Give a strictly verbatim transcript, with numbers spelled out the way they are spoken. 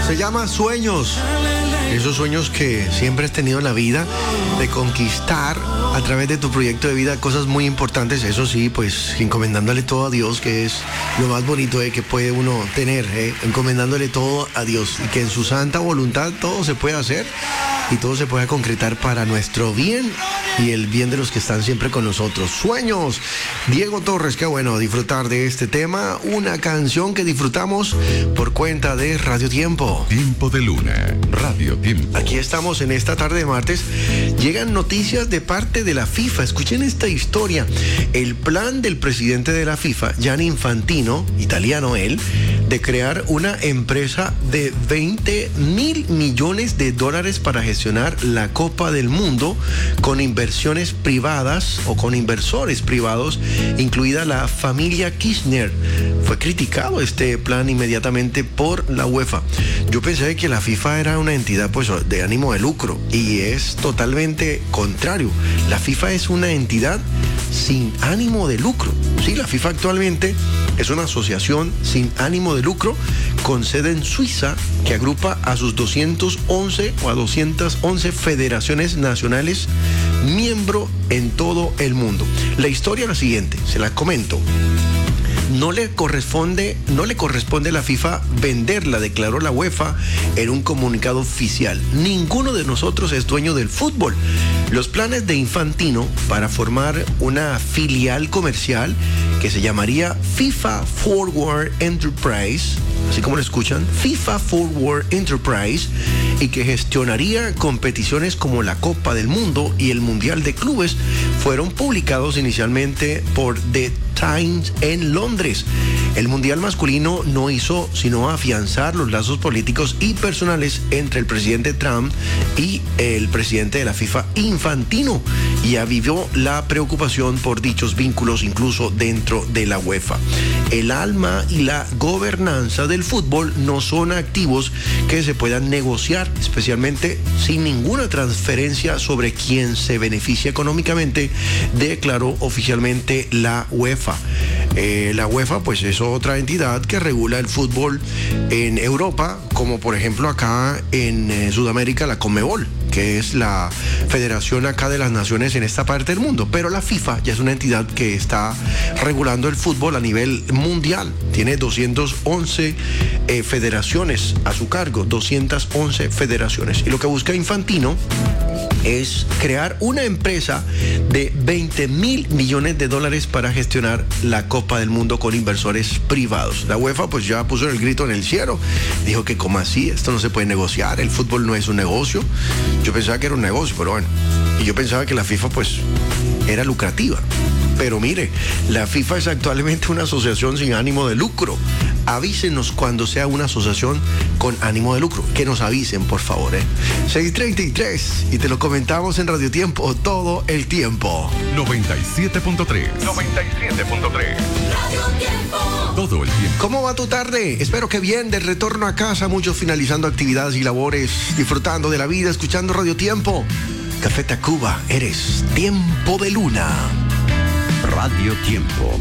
Se llama Sueños. Esos sueños que siempre has tenido en la vida, de conquistar a través de tu proyecto de vida cosas muy importantes, eso sí, pues encomendándole todo a Dios, que es lo más bonito eh, que puede uno tener, eh, encomendándole todo a Dios, y que en su santa voluntad todo se puede hacer y todo se puede concretar para nuestro bien y el bien de los que están siempre con nosotros. Sueños, Diego Torres, qué bueno disfrutar de este tema, una canción que disfrutamos por cuenta de Radio Tiempo. Tiempo de Luna, Radio Tiempo. Aquí estamos en esta tarde de martes. Llegan noticias de parte de la FIFA. Escuchen esta historia. El plan del presidente de la FIFA, Gianni Infantino, italiano él, de crear una empresa de veinte mil millones de dólares para gestionar la Copa del Mundo con inversiones privadas o con inversores privados, incluida la familia Kirchner. Fue criticado este plan inmediatamente por la UEFA. Yo pensé que la FIFA era una entidad pues de ánimo de lucro, y es totalmente contrario. La FIFA es una entidad sin ánimo de lucro. Sí, la FIFA actualmente es una asociación sin ánimo de lucro con sede en Suiza, que agrupa a sus doscientas once o a doscientas once federaciones nacionales miembro en todo el mundo. La historia es la siguiente, se la comento. No le corresponde, no le corresponde a la FIFA venderla, declaró la UEFA en un comunicado oficial. Ninguno de nosotros es dueño del fútbol. Los planes de Infantino para formar una filial comercial que se llamaría FIFA Forward Enterprise, así como lo escuchan, FIFA Forward Enterprise, y que gestionaría competiciones como la Copa del Mundo y el Mundial de Clubes, fueron publicados inicialmente por The Times en Londres. El Mundial masculino no hizo sino afianzar los lazos políticos y personales entre el presidente Trump y el presidente de la FIFA, Infantino, y avivió la preocupación por dichos vínculos incluso dentro de la UEFA. El alma y la gobernanza del fútbol no son activos que se puedan negociar, especialmente sin ninguna transferencia sobre quien se beneficia económicamente, declaró oficialmente la UEFA. Eh, la UEFA pues es otra entidad que regula el fútbol en Europa, como por ejemplo acá en eh, Sudamérica la Conmebol, que es la federación acá de las naciones en esta parte del mundo. Pero la FIFA ya es una entidad que está regulando el fútbol a nivel mundial. Tiene doscientas once eh, federaciones a su cargo, doscientas once federaciones. Y lo que busca Infantino es crear una empresa de veinte mil millones de dólares para gestionar la Copa del Mundo con inversores privados. La UEFA pues ya puso el grito en el cielo, dijo que como así, esto no se puede negociar, el fútbol no es un negocio. Yo pensaba que era un negocio, pero bueno, y yo pensaba que la FIFA pues era lucrativa. Pero mire, la FIFA es actualmente una asociación sin ánimo de lucro. Avísenos cuando sea una asociación con ánimo de lucro. Que nos avisen, por favor. ¿eh? seis treinta y tres, y te lo comentamos en Radio Tiempo todo el tiempo. noventa y siete punto tres. noventa y siete punto tres. Radio Tiempo. Todo el tiempo. ¿Cómo va tu tarde? Espero que bien, de retorno a casa, muchos finalizando actividades y labores, disfrutando de la vida, escuchando Radio Tiempo. Café Tacuba, eres Tiempo de Luna. Radio Tiempo.